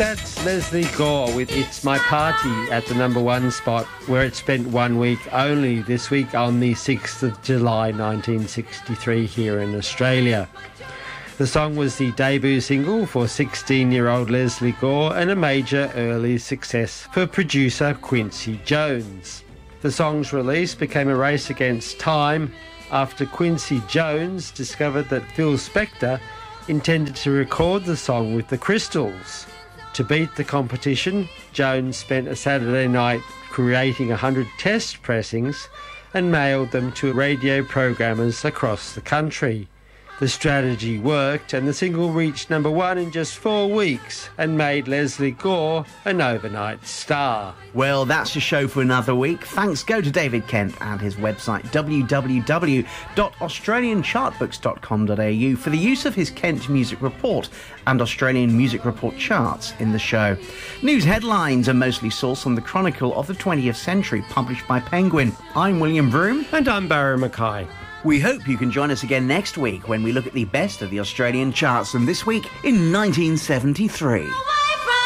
That's Leslie Gore with It's My Party at the number one spot, where it spent 1 week only this week on the 6th of July 1963 here in Australia. The song was the debut single for 16-year-old Leslie Gore and a major early success for producer Quincy Jones. The song's release became a race against time after Quincy Jones discovered that Phil Spector intended to record the song with the Crystals. To beat the competition, Jones spent a Saturday night creating 100 test pressings and mailed them to radio programmers across the country. The strategy worked and the single reached number one in just 4 weeks and made Leslie Gore an overnight star. Well, that's your show for another week. Thanks go to David Kent and his website www.australianchartbooks.com.au for the use of his Kent Music Report and Australian Music Report charts in the show. News headlines are mostly sourced on the Chronicle of the 20th Century, published by Penguin. I'm William Vroom. And I'm Barry Mackay. We hope you can join us again next week when we look at the best of the Australian charts from this week in 1973.